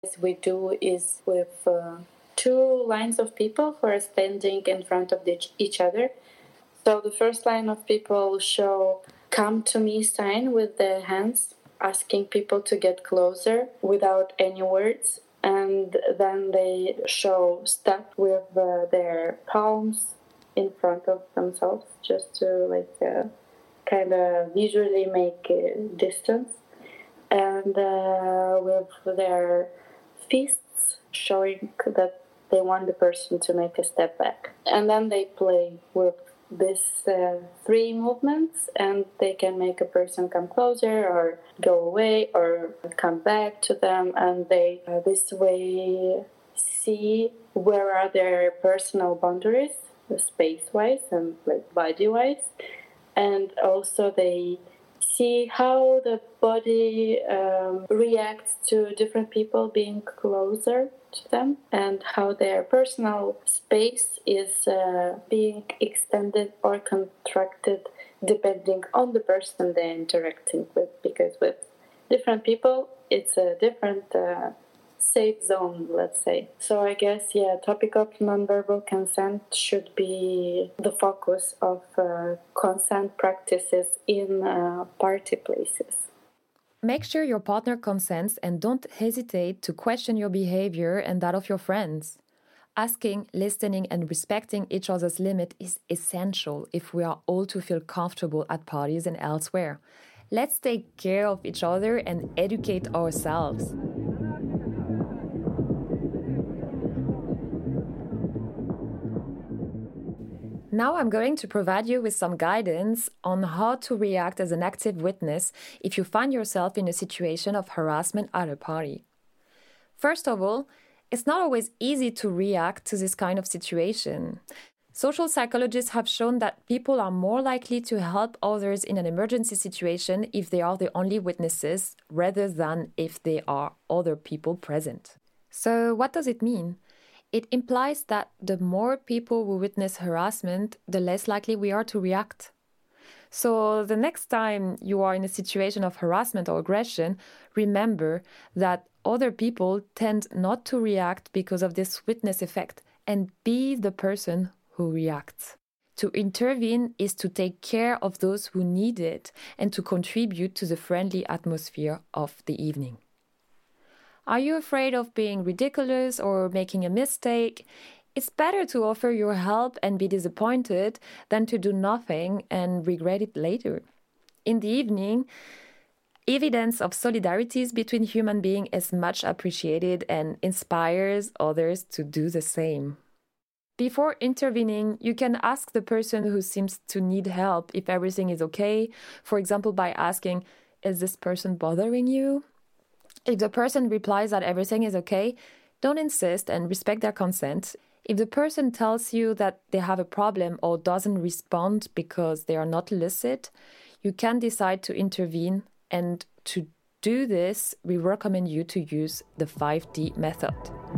What we do is with two lines of people who are standing in front of each other. So the first line of people show "come to me" sign with their hands, asking people to get closer without any words. And then they show step with their palms in front of themselves, just to kind of visually make distance. And with their fists showing that they want the person to make a step back. And then they play with these three movements, and they can make a person come closer or go away or come back to them, and they this way see where are their personal boundaries, space-wise and body-wise, and also they see how the body reacts to different people being closer to them, and how their personal space is being extended or contracted depending on the person they're interacting with, because with different people it's a different safe zone, let's say. So I guess, topic of nonverbal consent should be the focus of consent practices in party places. Make sure your partner consents and don't hesitate to question your behavior and that of your friends. Asking, listening, and respecting each other's limit is essential if we are all to feel comfortable at parties and elsewhere. Let's take care of each other and educate ourselves. Now I'm going to provide you with some guidance on how to react as an active witness if you find yourself in a situation of harassment at a party. First of all, it's not always easy to react to this kind of situation. Social psychologists have shown that people are more likely to help others in an emergency situation if they are the only witnesses rather than if there are other people present. So what does it mean? It implies that the more people who witness harassment, the less likely we are to react. So the next time you are in a situation of harassment or aggression, remember that other people tend not to react because of this witness effect, and be the person who reacts. To intervene is to take care of those who need it and to contribute to the friendly atmosphere of the evening. Are you afraid of being ridiculous or making a mistake? It's better to offer your help and be disappointed than to do nothing and regret it later. In the evening, evidence of solidarities between human beings is much appreciated and inspires others to do the same. Before intervening, you can ask the person who seems to need help if everything is okay, for example, by asking, "Is this person bothering you?" If the person replies that everything is okay, don't insist and respect their consent. If the person tells you that they have a problem or doesn't respond because they are not lucid, you can decide to intervene, and to do this, we recommend you to use the 5D method.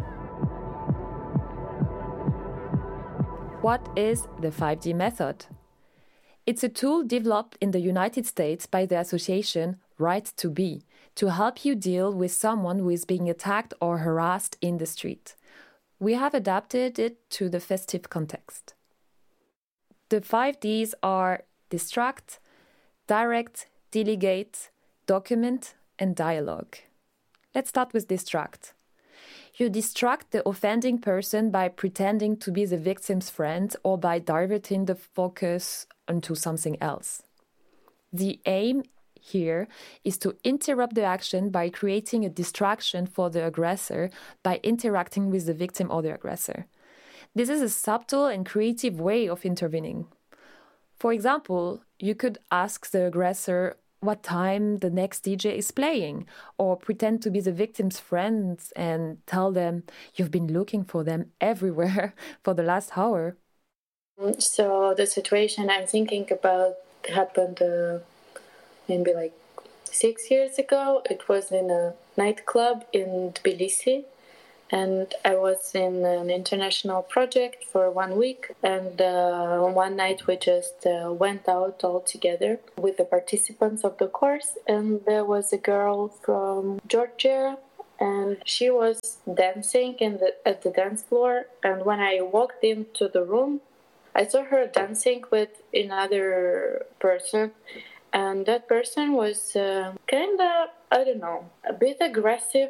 What is the 5D method? It's a tool developed in the United States by the association Right to Be to help you deal with someone who is being attacked or harassed in the street. We have adapted it to the festive context. The 5Ds are distract, direct, delegate, document, and dialogue. Let's start with distract. You distract the offending person by pretending to be the victim's friend or by diverting the focus onto something else. The aim here is to interrupt the action by creating a distraction for the aggressor by interacting with the victim or the aggressor. This is a subtle and creative way of intervening. For example, you could ask the aggressor what time the next DJ is playing, or pretend to be the victim's friends and tell them you've been looking for them everywhere for the last hour. So the situation I'm thinking about happened maybe 6 years ago. It was in a nightclub in Tbilisi, and I was in an international project for 1 week, and one night we just went out all together with the participants of the course, and there was a girl from Georgia and she was dancing at the dance floor. And when I walked into the room, I saw her dancing with another person, and that person was kind of, I don't know, a bit aggressive.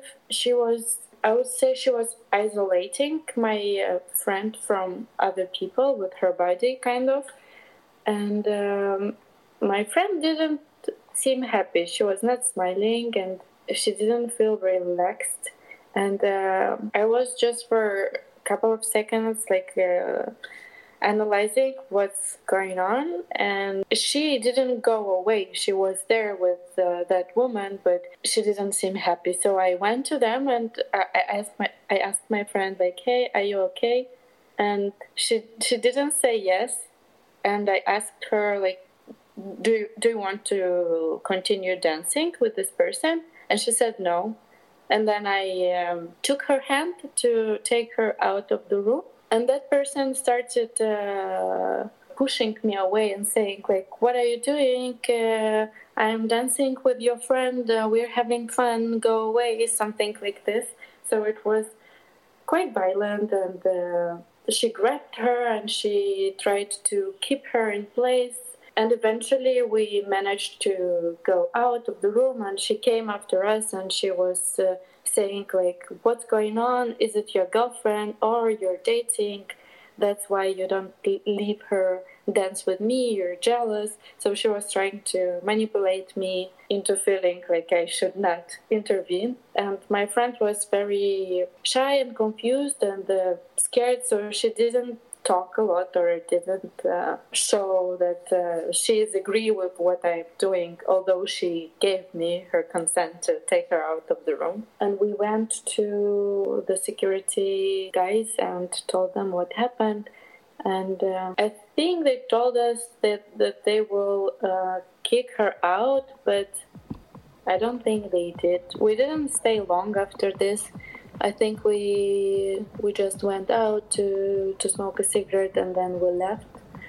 I would say she was isolating my friend from other people with her body, kind of. And my friend didn't seem happy. She was not smiling, and she didn't feel very relaxed. And I was just for a couple of seconds analyzing what's going on, and she didn't go away. She was there with that woman, but she didn't seem happy. So I went to them and I asked my friend, like, "Hey, are you okay?" And she didn't say yes. And I asked her, like, do you want to continue dancing with this person? And she said no. And then I took her hand to take her out of the room. And that person started pushing me away and saying, like, "What are you doing? I'm dancing with your friend. We're having fun. Go away," something like this. So it was quite violent, and she grabbed her and she tried to keep her in place. And eventually we managed to go out of the room, and she came after us and she was saying, like, "What's going on? Is it your girlfriend or you're dating? That's why you don't leave her dance with me, you're jealous." So she was trying to manipulate me into feeling like I should not intervene. And my friend was very shy and confused and scared, so she didn't talk a lot or didn't show that she is agree with what I'm doing, although she gave me her consent to take her out of the room. And we went to the security guys and told them what happened. And I think they told us that they will kick her out, but I don't think they did. We didn't stay long after this. I think we just went out to smoke a cigarette and then we left.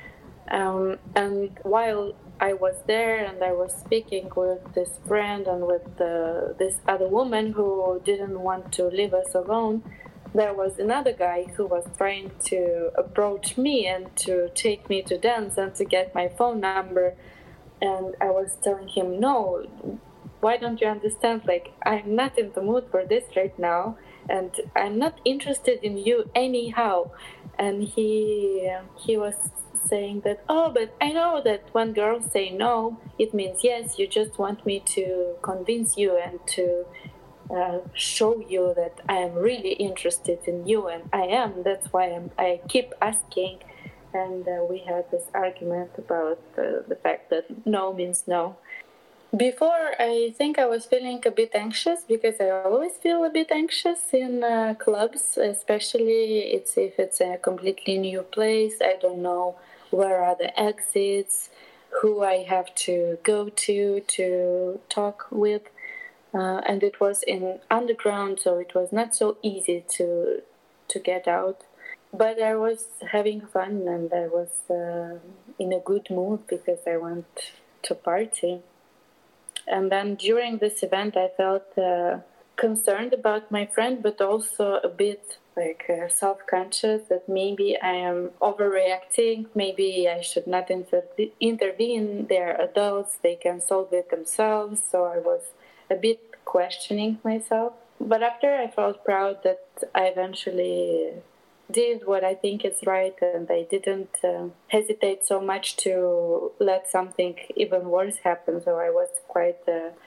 And while I was there and I was speaking with this friend and with this other woman who didn't want to leave us alone, there was another guy who was trying to approach me and to take me to dance and to get my phone number. And I was telling him, "No, why don't you understand? Like, I'm not in the mood for this right now, and I'm not interested in you anyhow." And he was saying that, "Oh, but I know that when girls say no, it means yes. You just want me to convince you and to show you that I am really interested in you, and I am. That's why I keep asking." And we had this argument about the fact that no means no. Before, I think I was feeling a bit anxious because I always feel a bit anxious in clubs, especially if it's a completely new place. I don't know where are the exits, who I have to go to talk with. And it was in underground, so it was not so easy to get out. But I was having fun and I was in a good mood because I went to party. And then during this event, I felt concerned about my friend, but also a bit self-conscious that maybe I am overreacting. Maybe I should not intervene. They're adults. They can solve it themselves. So I was a bit questioning myself. But after, I felt proud that I eventually did what I think is right, and I didn't hesitate so much to let something even worse happen. So I was quite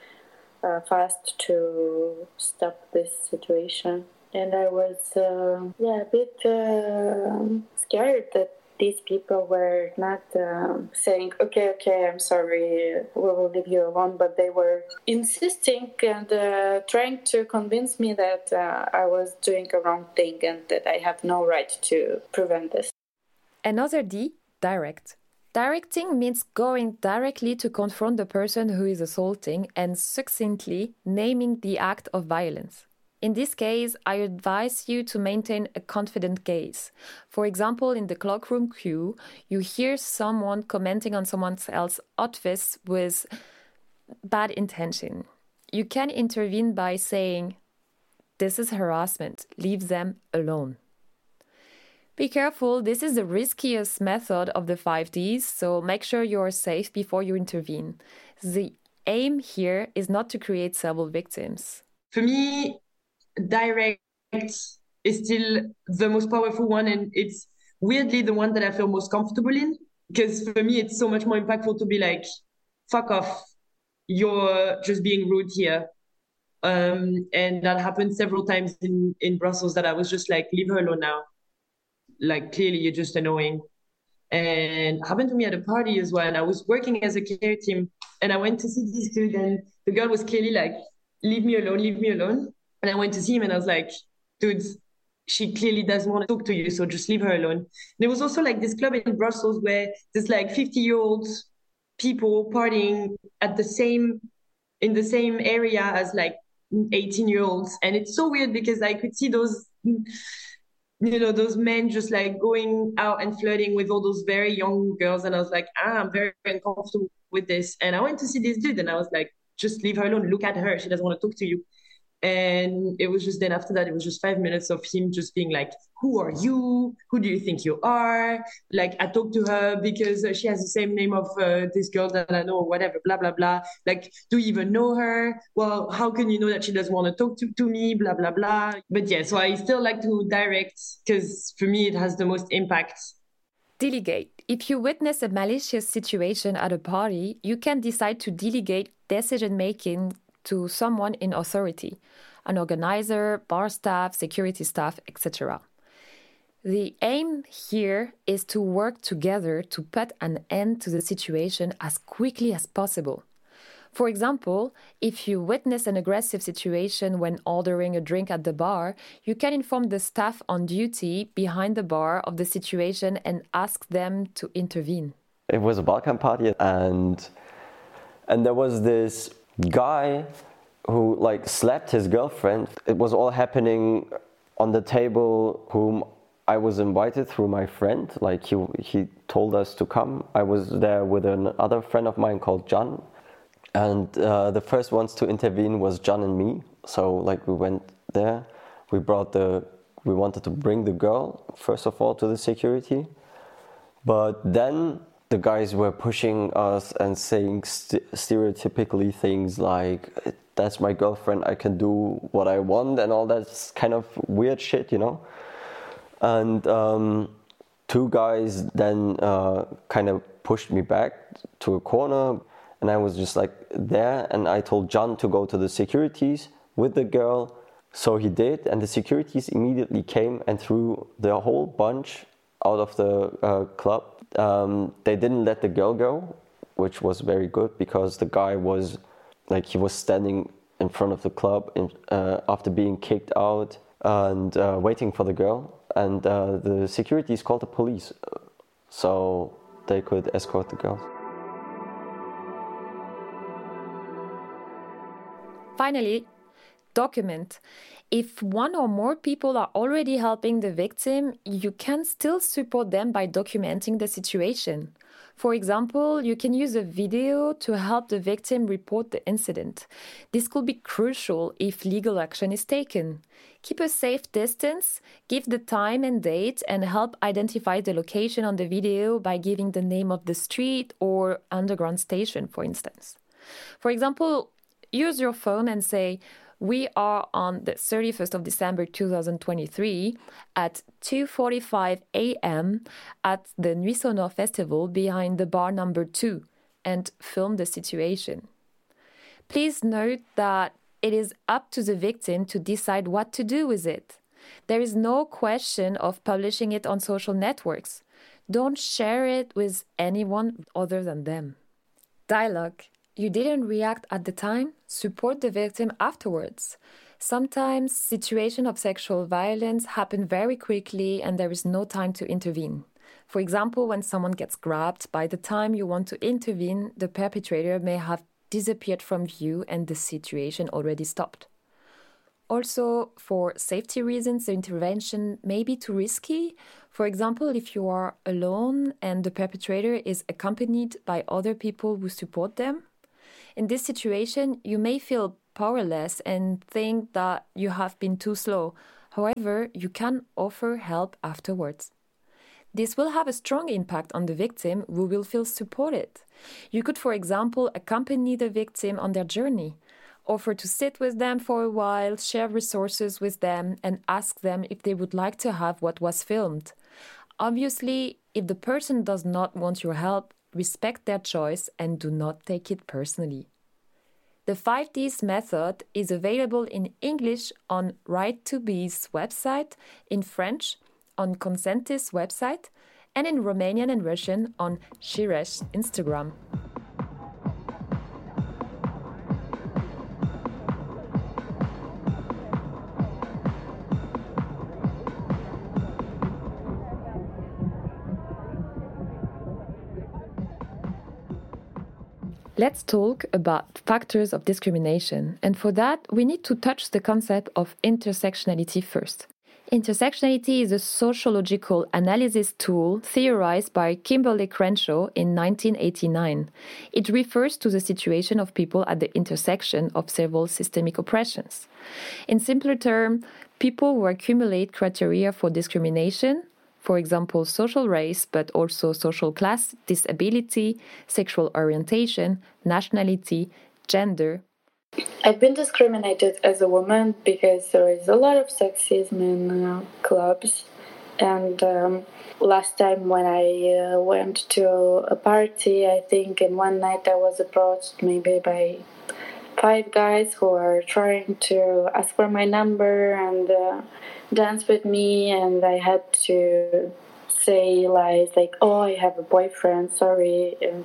fast to stop this situation. And I was a bit scared that these people were not saying, okay, I'm sorry, we will leave you alone, but they were insisting and trying to convince me that I was doing a wrong thing and that I have no right to prevent this. Another D, direct. Directing means going directly to confront the person who is assaulting and succinctly naming the act of violence. In this case, I advise you to maintain a confident gaze. For example, in the cloakroom queue, you hear someone commenting on someone else's outfits with bad intention. You can intervene by saying, This is harassment. Leave them alone. Be careful, this is the riskiest method of the 5Ds, so make sure you are safe before you intervene. The aim here is not to create several victims. For me, direct is still the most powerful one, and it's weirdly the one that I feel most comfortable in, because for me it's so much more impactful to be like, fuck off, you're just being rude here. And that happened several times in Brussels, that I was just like, leave her alone now. Like, clearly you're just annoying. And happened to me at a party as well. And I was working as a care team, and I went to see this dude, and the girl was clearly like, leave me alone, leave me alone. And I went to see him, and I was like, dude, she clearly doesn't want to talk to you, so just leave her alone. There was also like this club in Brussels where there's like 50-year-old people partying in the same area as like 18-year-olds. And it's so weird because I could see those, those men just like going out and flirting with all those very young girls. And I was like, I'm very uncomfortable with this. And I went to see this dude, and I was like, just leave her alone. Look at her. She doesn't want to talk to you. And it was just, then after that, it was just 5 minutes of him just being like, who are you? Who do you think you are? Like, I talked to her because she has the same name of this girl that I know, or whatever, blah, blah, blah. Like, do you even know her? Well, how can you know that she doesn't want to talk to me? Blah, blah, blah. But yeah, so I still like to direct, because for me, it has the most impact. Delegate. If you witness a malicious situation at a party, you can decide to delegate decision-making to someone in authority, an organizer, bar staff, security staff, etc. The aim here is to work together to put an end to the situation as quickly as possible. For example, if you witness an aggressive situation when ordering a drink at the bar, you can inform the staff on duty behind the bar of the situation and ask them to intervene. It was a Balkan party, and there was this guy who like slapped his girlfriend. It was all happening on the table whom I was invited through my friend. Like he told us to come. I was there with another friend of mine called John. And the first ones to intervene was John and me. So like we went there. We wanted to bring the girl, first of all, to the security. But then the guys were pushing us and saying stereotypically things like, that's my girlfriend, I can do what I want, and all that kind of weird shit, And two guys then kind of pushed me back to a corner, and I was just like there, and I told John to go to the securities with the girl. So he did, and the securities immediately came and threw the whole bunch out of the club. They didn't let the girl go, which was very good, because the guy was like, he was standing in front of the club after being kicked out and waiting for the girl. And the securities called the police so they could escort the girl. Finally, document. If one or more people are already helping the victim, you can still support them by documenting the situation. For example, you can use a video to help the victim report the incident. This could be crucial if legal action is taken. Keep a safe distance, give the time and date, and help identify the location on the video by giving the name of the street or underground station, for instance. For example, use your phone and say, we are on the 31st of December 2023 at 2:45 a.m. at the Nuit Sonore Festival behind the bar number 2 and film the situation. Please note that it is up to the victim to decide what to do with it. There is no question of publishing it on social networks. Don't share it with anyone other than them. Dialogue. You didn't react at the time? Support the victim afterwards. Sometimes situations of sexual violence happen very quickly and there is no time to intervene. For example, when someone gets grabbed, by the time you want to intervene, the perpetrator may have disappeared from view and the situation already stopped. Also, for safety reasons, the intervention may be too risky. For example, if you are alone and the perpetrator is accompanied by other people who support them. In this situation, you may feel powerless and think that you have been too slow. However, you can offer help afterwards. This will have a strong impact on the victim, who will feel supported. You could, for example, accompany the victim on their journey, offer to sit with them for a while, share resources with them, and ask them if they would like to have what was filmed. Obviously, if the person does not want your help, respect their choice and do not take it personally. The 5Ds method is available in English on Right2Be's website, in French on Consentis website, and in Romanian and Russian on Shiresh Instagram. Let's talk about factors of discrimination, and for that we need to touch the concept of intersectionality first. Intersectionality is a sociological analysis tool theorized by Kimberly Crenshaw in 1989. It refers to the situation of people at the intersection of several systemic oppressions. In simpler terms, people who accumulate criteria for discrimination, for example, social race, but also social class, disability, sexual orientation, nationality, gender. I've been discriminated as a woman because there is a lot of sexism in clubs. And last time when I went to a party, I think in one night I was approached maybe by 5 guys who are trying to ask for my number and dance with me, and I had to say lies like, oh, I have a boyfriend, sorry. And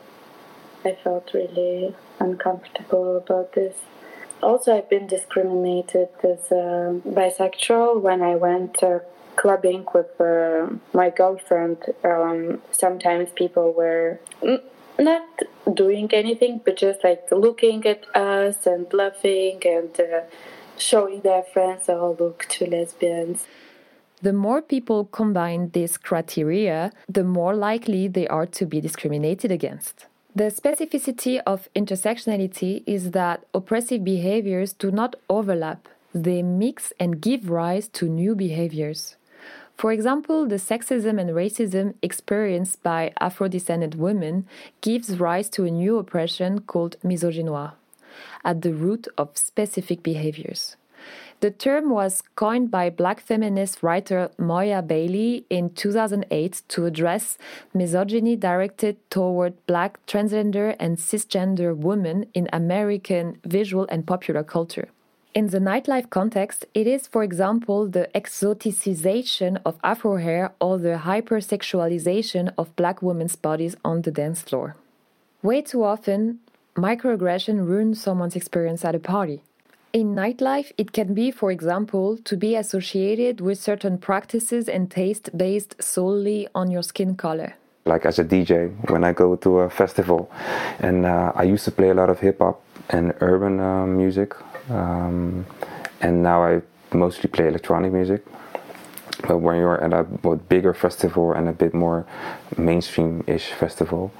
I felt really uncomfortable about this. Also, I've been discriminated as bisexual when I went clubbing with my girlfriend. Sometimes people were not doing anything, but just like looking at us and laughing and showing their friends, oh, look, 2 lesbians. The more people combine these criteria, the more likely they are to be discriminated against. The specificity of intersectionality is that oppressive behaviors do not overlap. They mix and give rise to new behaviors. For example, the sexism and racism experienced by Afro-descended women gives rise to a new oppression called misogynoir, at the root of specific behaviors. The term was coined by Black feminist writer Moya Bailey in 2008 to address misogyny directed toward Black transgender and cisgender women in American visual and popular culture. In the nightlife context, it is, for example, the exoticization of Afro hair or the hypersexualization of Black women's bodies on the dance floor. Way too often, microaggression ruins someone's experience at a party. In nightlife, it can be, for example, to be associated with certain practices and taste based solely on your skin color. Like as a DJ, when I go to a festival, and I used to play a lot of hip-hop and urban music, and now I mostly play electronic music. But when you're at a bigger festival and a bit more mainstream-ish festival,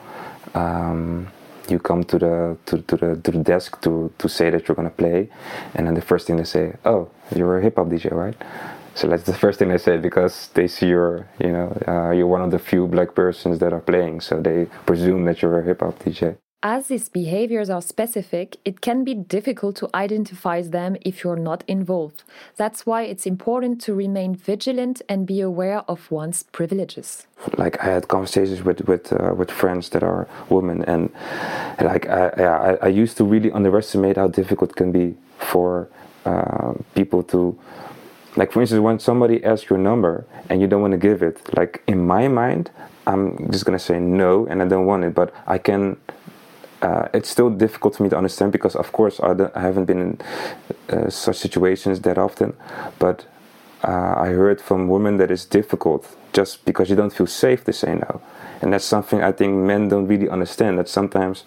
you come to the desk to say that you're gonna play, and then the first thing they say, "Oh, you're a hip hop DJ, right?" So that's the first thing they say, because they see you're one of the few Black persons that are playing, so they presume that you're a hip hop DJ. As these behaviors are specific, it can be difficult to identify them if you're not involved. That's why it's important to remain vigilant and be aware of one's privileges. Like I had conversations with friends that are women, and like I used to really underestimate how difficult it can be for people to, like, for instance, when somebody asks your number and you don't want to give it, like in my mind, I'm just gonna say no and I don't want it, but I can. It's still difficult for me to understand, because of course I haven't been in such situations that often, but I heard from women that it's difficult just because you don't feel safe to say no. And that's something I think men don't really understand, that sometimes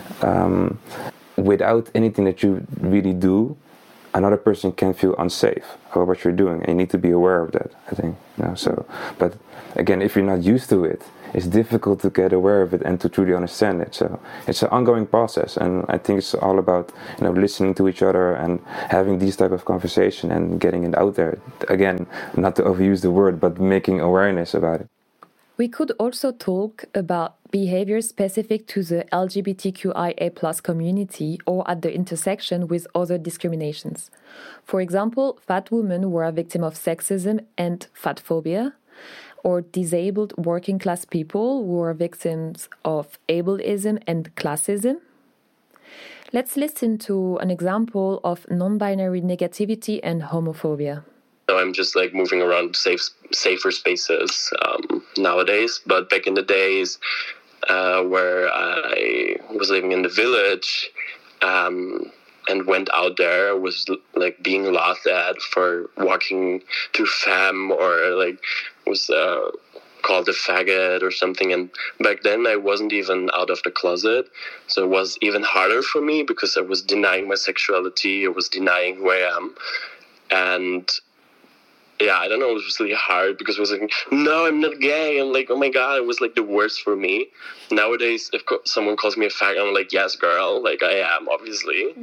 without anything that you really do, another person can feel unsafe about what you're doing, and you need to be aware of that, I think. So, but again, if you're not used to it, it's difficult to get aware of it and to truly understand it. So it's an ongoing process, and I think it's all about listening to each other and having these type of conversation and getting it out there. Again, not to overuse the word, but making awareness about it. We could also talk about behaviors specific to the LGBTQIA+ community or at the intersection with other discriminations. For example, fat women who are a victim of sexism and fat phobia, or disabled working class people who are victims of ableism and classism. Let's listen to an example of non-binary negativity and homophobia. So I'm just like moving around safer spaces nowadays. But back in the days where I was living in the village and went out there, I was like being laughed at for walking through femme, or like was called a faggot or something. And back then I wasn't even out of the closet. So it was even harder for me because I was denying my sexuality. I was denying who I am. And yeah, I don't know, it was really hard because it was like, no, I'm not gay. I'm like, oh my God, it was like the worst for me. Nowadays, if someone calls me a faggot, I'm like, yes, girl, like I am, obviously.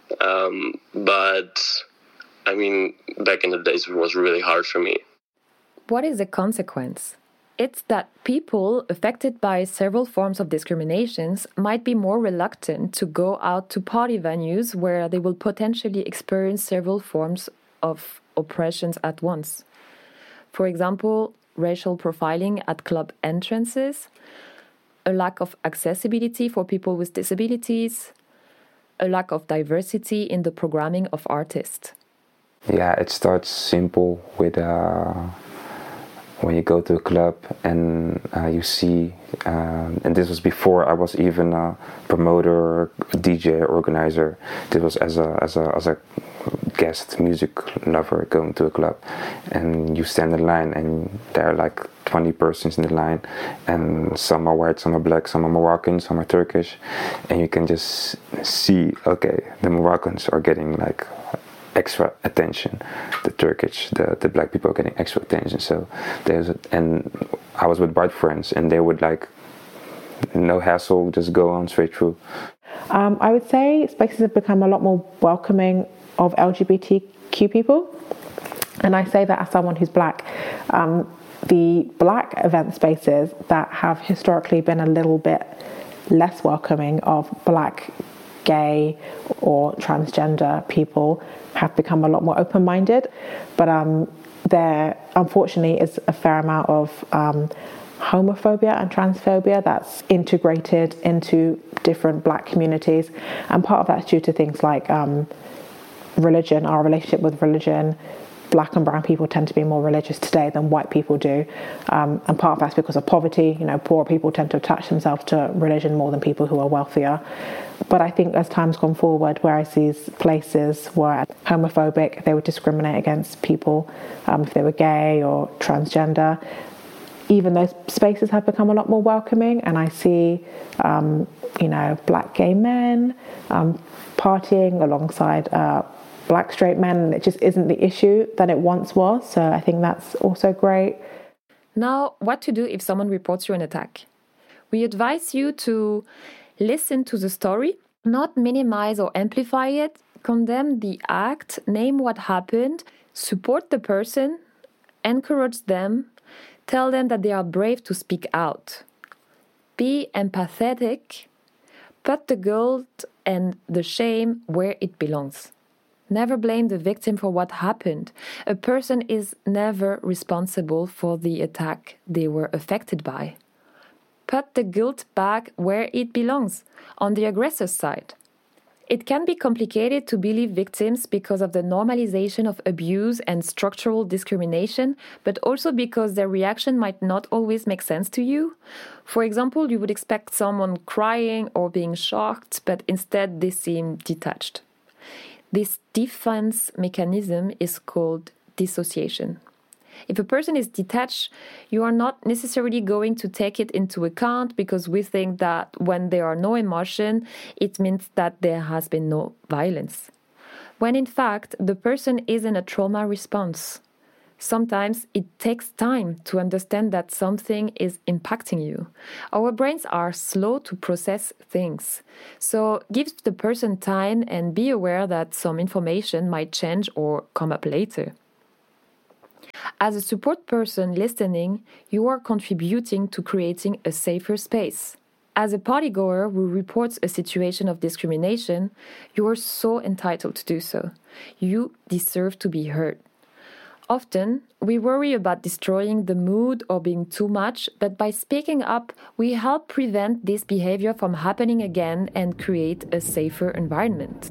But I mean, back in the days, it was really hard for me. What is the consequence? It's that people affected by several forms of discriminations might be more reluctant to go out to party venues where they will potentially experience several forms of oppressions at once. For example, racial profiling at club entrances, a lack of accessibility for people with disabilities, a lack of diversity in the programming of artists. Yeah, it starts simple with when you go to a club and you see, and this was before I was even a promoter, DJ, organizer. This was as a guest music lover going to a club, and you stand in line and there are like 20 persons in the line, and some are white, some are black, some are Moroccan, some are Turkish, and you can just see, okay, the Moroccans are getting like extra attention, the Turkish, the black people are getting extra attention. So and I was with white friends and they would like, no hassle, just go on straight through. I would say spaces have become a lot more welcoming of LGBTQ people, and I say that as someone who's black. The black event spaces that have historically been a little bit less welcoming of black, gay or transgender people have become a lot more open-minded, but there unfortunately is a fair amount of homophobia and transphobia that's integrated into different black communities, and part of that's due to things like religion, our relationship with religion. Black and brown people tend to be more religious today than white people do, and part of that's because of poverty. Poor people tend to attach themselves to religion more than people who are wealthier. But I think as time's gone forward, whereas these places were homophobic, they would discriminate against people if they were gay or transgender. Even those spaces have become a lot more welcoming, and I see, black gay men partying alongside black straight men, and it just isn't the issue that it once was. So I think that's also great. Now, what to do if someone reports you an attack? We advise you to listen to the story, not minimize or amplify it, condemn the act, name what happened, support the person, encourage them, tell them that they are brave to speak out. Be empathetic, put the guilt and the shame where it belongs. Never blame the victim for what happened. A person is never responsible for the attack they were affected by. Put the guilt back where it belongs, on the aggressor's side. It can be complicated to believe victims because of the normalization of abuse and structural discrimination, but also because their reaction might not always make sense to you. For example, you would expect someone crying or being shocked, but instead they seem detached. This defense mechanism is called dissociation. If a person is detached, you are not necessarily going to take it into account because we think that when there are no emotion, it means that there has been no violence. When in fact, the person is in a trauma response. Sometimes it takes time to understand that something is impacting you. Our brains are slow to process things. So give the person time and be aware that some information might change or come up later. As a support person listening, you are contributing to creating a safer space. As a partygoer who reports a situation of discrimination, you are so entitled to do so. You deserve to be heard. Often, we worry about destroying the mood or being too much, but by speaking up, we help prevent this behavior from happening again and create a safer environment.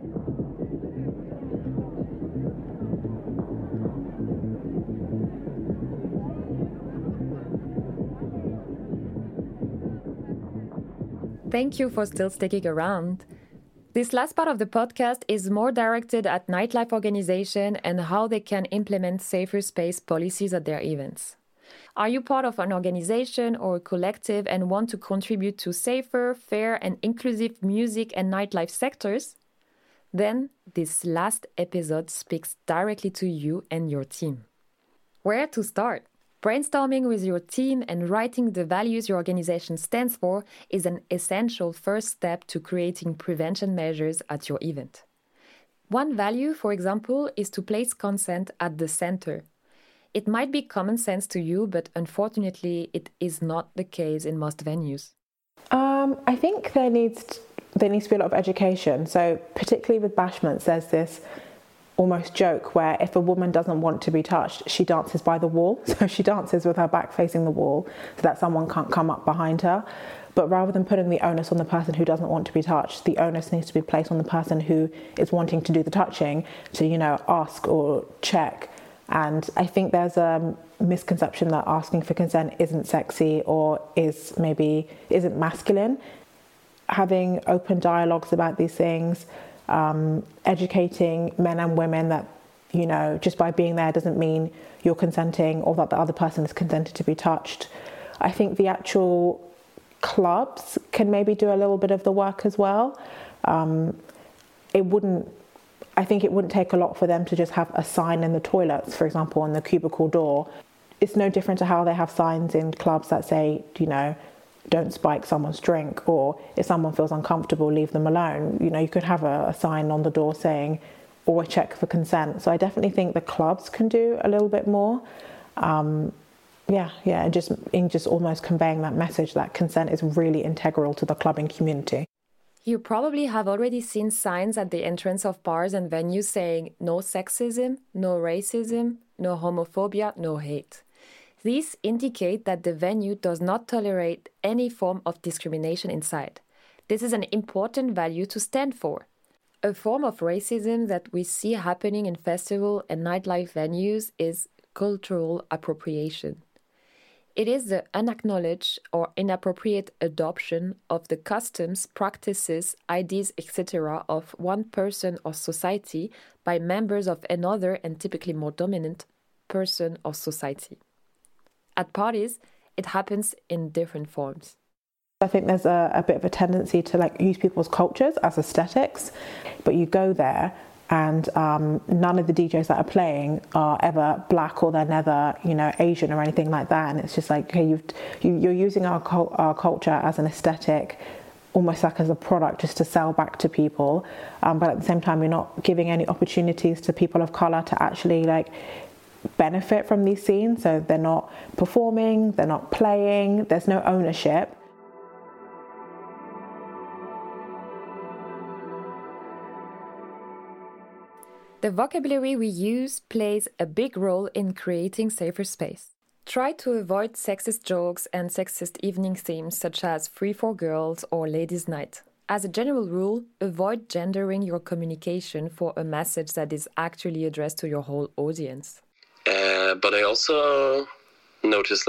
Thank you for still sticking around. This last part of the podcast is more directed at nightlife organization and how they can implement safer space policies at their events. Are you part of an organization or a collective and want to contribute to safer, fair, and inclusive music and nightlife sectors? Then this last episode speaks directly to you and your team. Where to start? Brainstorming with your team and writing the values your organization stands for is an essential first step to creating prevention measures at your event. One value, for example, is to place consent at the center. It might be common sense to you, but unfortunately, it is not the case in most venues. I think there needs to be a lot of education. So particularly with bashments, there's this almost joke where if a woman doesn't want to be touched, she dances by the wall. So she dances with her back facing the wall so that someone can't come up behind her. But rather than putting the onus on the person who doesn't want to be touched, the onus needs to be placed on the person who is wanting to do the touching to, ask or check. And I think there's a misconception that asking for consent isn't sexy or isn't masculine. Having open dialogues about these things, educating men and women that, just by being there doesn't mean you're consenting or that the other person is consented to be touched. I think the actual clubs can maybe do a little bit of the work as well. It wouldn't take a lot for them to just have a sign in the toilets, for example, on the cubicle door. It's no different to how they have signs in clubs that say, don't spike someone's drink, or if someone feels uncomfortable, leave them alone. You could have a sign on the door saying, always check for consent. So I definitely think the clubs can do a little bit more. And just almost conveying that message that consent is really integral to the clubbing community. You probably have already seen signs at the entrance of bars and venues saying no sexism, no racism, no homophobia, no hate. These indicate that the venue does not tolerate any form of discrimination inside. This is an important value to stand for. A form of racism that we see happening in festival and nightlife venues is cultural appropriation. It is the unacknowledged or inappropriate adoption of the customs, practices, ideas, etc. of one person or society by members of another and typically more dominant person or society. At parties, it happens in different forms. I think there's a bit of a tendency to use people's cultures as aesthetics, but you go there and none of the DJs that are playing are ever black or they're never, Asian or anything like that. And it's just okay, you're using our culture as an aesthetic, almost as a product just to sell back to people. But at the same time, you're not giving any opportunities to people of color to actually benefit from these scenes. So they're not performing, they're not playing, there's no ownership. The vocabulary we use plays a big role in creating safer space. Try to avoid sexist jokes and sexist evening themes such as free for girls or ladies' night. As a general rule, avoid gendering your communication for a message that is actually addressed to your whole audience. But I also noticed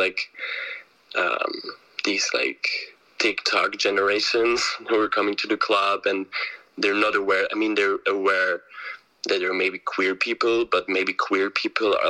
these TikTok generations who are coming to the club and they're not aware. They're aware that there are maybe queer people, but maybe queer people are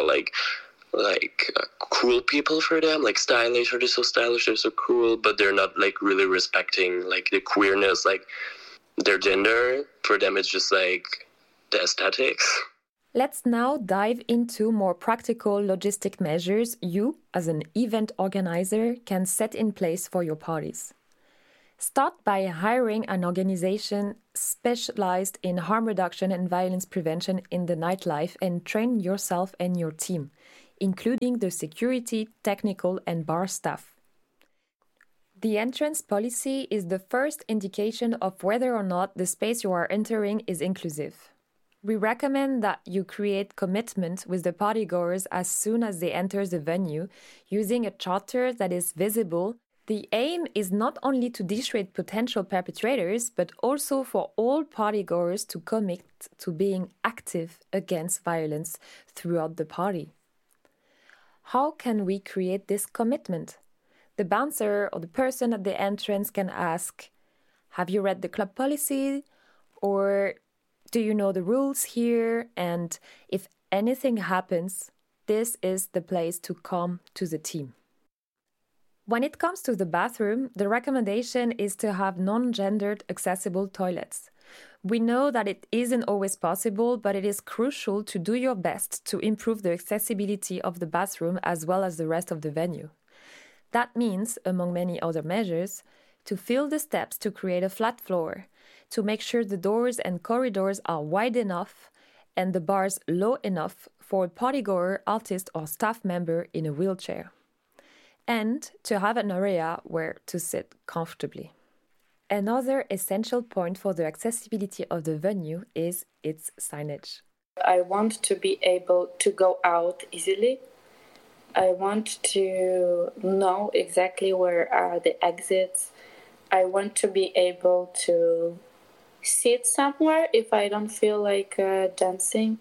cool people for them, stylish, or they're so stylish, they're so cool, but they're not really respecting the queerness, their gender. For them, it's just the aesthetics. Let's now dive into more practical logistic measures you, as an event organizer, can set in place for your parties. Start by hiring an organization specialized in harm reduction and violence prevention in the nightlife and train yourself and your team, including the security, technical, and bar staff. The entrance policy is the first indication of whether or not the space you are entering is inclusive. We recommend that you create commitment with the partygoers as soon as they enter the venue, using a charter that is visible. The aim is not only to dissuade potential perpetrators, but also for all partygoers to commit to being active against violence throughout the party. How can we create this commitment? The bouncer or the person at the entrance can ask, "Have you read the club policy?" Or, "Do you know the rules here? And if anything happens, this is the place to come to the team." When it comes to the bathroom, the recommendation is to have non-gendered accessible toilets. We know that it isn't always possible, but it is crucial to do your best to improve the accessibility of the bathroom as well as the rest of the venue. That means, among many other measures, to fill the steps to create a flat floor, to make sure the doors and corridors are wide enough and the bars low enough for a partygoer, artist, or staff member in a wheelchair, and to have an area where to sit comfortably. Another essential point for the accessibility of the venue is its signage. I want to be able to go out easily. I want to know exactly where are the exits. I want to be able to sit somewhere if I don't feel like dancing.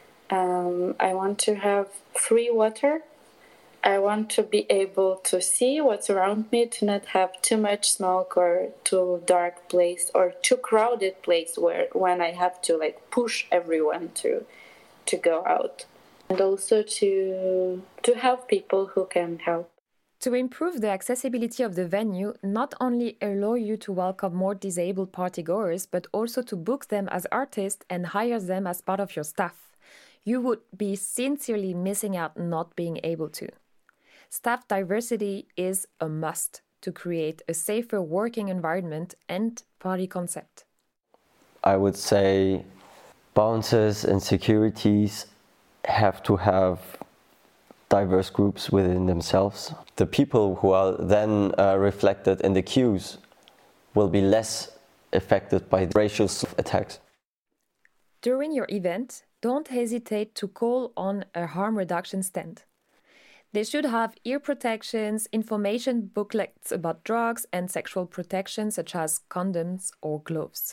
I want to have free water. I want to be able to see what's around me, to not have too much smoke or too dark place or too crowded place when I have to push everyone to go out. And also to have people who can help. To improve the accessibility of the venue, not only allow you to welcome more disabled partygoers, but also to book them as artists and hire them as part of your staff. You would be sincerely missing out not being able to. Staff diversity is a must to create a safer working environment and party concept. I would say bouncers and securities have to have diverse groups within themselves. The people who are then reflected in the queues will be less affected by racial attacks. During your event, don't hesitate to call on a harm reduction stand. They should have ear protections, information booklets about drugs and sexual protection such as condoms or gloves.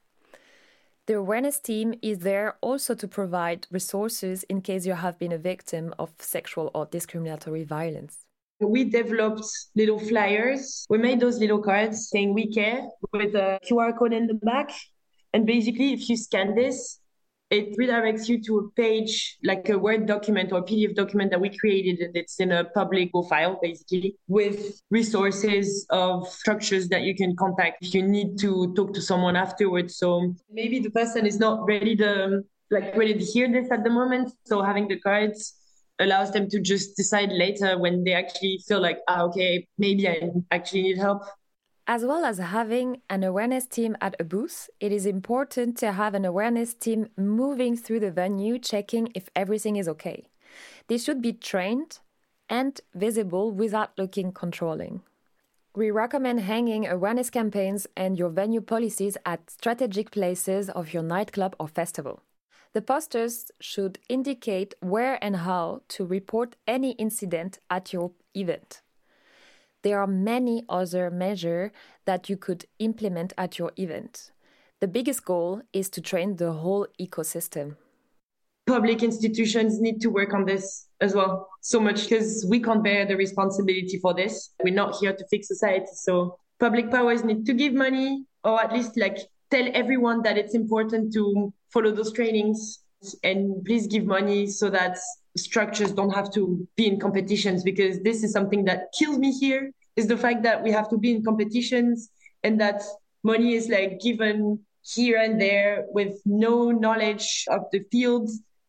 The awareness team is there also to provide resources in case you have been a victim of sexual or discriminatory violence. We developed little flyers. We made those little cards saying "We care" with a QR code in the back. And basically, if you scan this, it redirects you to a page, like a Word document or PDF document that we created. And it's in a public file, basically, with resources of structures that you can contact if you need to talk to someone afterwards. So maybe the person is not ready to hear this at the moment. So having the cards allows them to just decide later when they actually feel like, okay, maybe I actually need help. As well as having an awareness team at a booth, it is important to have an awareness team moving through the venue, checking if everything is okay. They should be trained and visible without looking controlling. We recommend hanging awareness campaigns and your venue policies at strategic places of your nightclub or festival. The posters should indicate where and how to report any incident at your event. There are many other measures that you could implement at your event. The biggest goal is to train the whole ecosystem. Public institutions need to work on this as well, so much, because we can't bear the responsibility for this. We're not here to fix society. So public powers need to give money, or at least tell everyone that it's important to follow those trainings, and please give money so that structures don't have to be in competitions, because this is something that kills me here, is the fact that we have to be in competitions and that money is given here and there with no knowledge of the fields.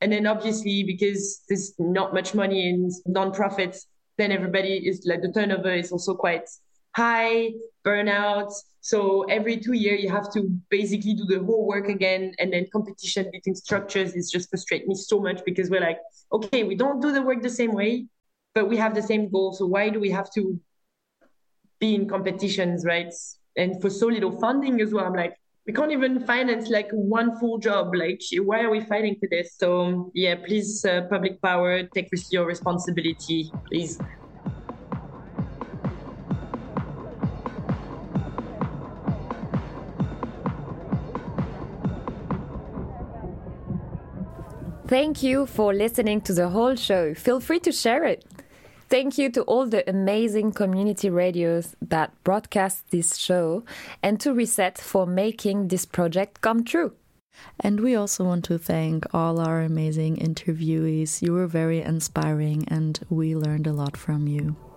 And then obviously, because there's not much money in non-profits, then everybody is like, the turnover is also quite high, burnout. So every 2 years, you have to basically do the whole work again. And then competition between structures is just frustrates me so much, because we're like, okay, we don't do the work the same way, but we have the same goal. So why do we have to be in competitions, right? And for so little funding as well, I'm like, we can't even finance like one full job. Like, why are we fighting for this? So yeah, please, public power, take your responsibility, please. Thank you for listening to the whole show. Feel free to share it. Thank you to all the amazing community radios that broadcast this show, and to Reset for making this project come true. And we also want to thank all our amazing interviewees. You were very inspiring and we learned a lot from you.